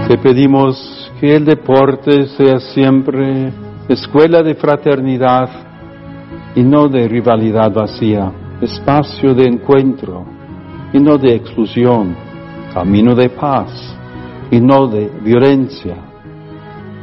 Te pedimos que el deporte sea siempre escuela de fraternidad y no de rivalidad vacía, espacio de encuentro y no de exclusión, camino de paz y no de violencia.